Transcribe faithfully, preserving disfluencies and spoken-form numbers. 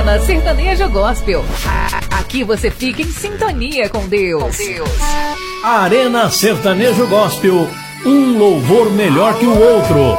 Arena Sertanejo Gospel. Aqui você fica em sintonia com Deus. Com Deus. Arena Sertanejo Gospel, um louvor melhor que o outro.